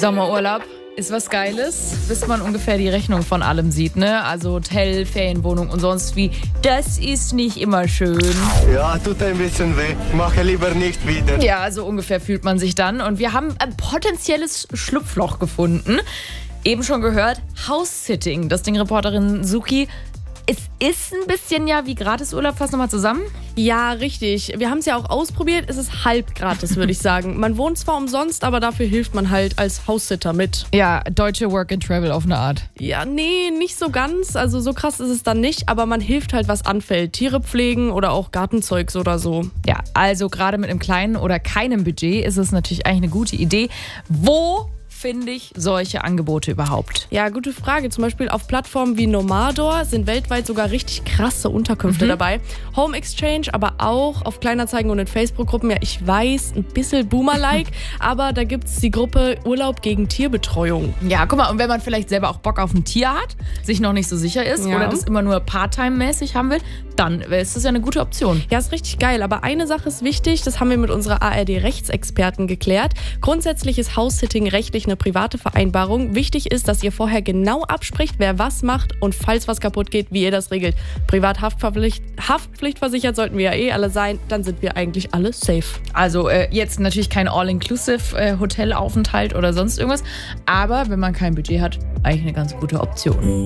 Sommerurlaub ist was Geiles, bis man ungefähr die Rechnung von allem sieht, ne? Also Hotel, Ferienwohnung und sonst wie. Das ist nicht immer schön. Ja, tut ein bisschen weh. Mache lieber nicht wieder. Ja, so ungefähr fühlt man sich dann. Und wir haben ein potenzielles Schlupfloch gefunden. Eben schon gehört, House-Sitting. Das Ding Reporterin Suki. Es ist ein bisschen ja wie Gratisurlaub. Fass nochmal zusammen. Ja, richtig. Wir haben es ja auch ausprobiert. Es ist halb gratis, würde ich sagen. Man wohnt zwar umsonst, aber dafür hilft man halt als House-Sitter mit. Ja, deutsche Work and Travel auf eine Art. Ja, nee, nicht so ganz. Also so krass ist es dann nicht. Aber man hilft halt, was anfällt. Tiere pflegen oder auch Gartenzeugs oder so. Ja, also gerade mit einem kleinen oder keinem Budget ist es natürlich eigentlich eine gute Idee. Wo finde ich solche Angebote überhaupt? Ja, gute Frage. Zum Beispiel auf Plattformen wie Nomador sind weltweit sogar richtig krasse Unterkünfte dabei. Home Exchange, aber auch auf Kleinanzeigen und in Facebook-Gruppen. Ja, ich weiß, ein bisschen Boomer-like, aber da gibt es die Gruppe Urlaub gegen Tierbetreuung. Ja, guck mal, und wenn man vielleicht selber auch Bock auf ein Tier hat, sich noch nicht so sicher ist Ja. oder das immer nur Part-Time-mäßig haben will, dann ist das ja eine gute Option. Ja, ist richtig geil. Aber eine Sache ist wichtig, das haben wir mit unserer ARD-Rechtsexperten geklärt. Grundsätzlich ist House-Sitting rechtlich eine private Vereinbarung. Wichtig ist, dass ihr vorher genau abspricht, wer was macht und falls was kaputt geht, wie ihr das regelt. Haftpflichtversichert sollten wir ja alle sein, dann sind wir eigentlich alle safe. Also jetzt natürlich kein All-Inclusive Hotelaufenthalt oder sonst irgendwas, aber wenn man kein Budget hat, eigentlich eine ganz gute Option.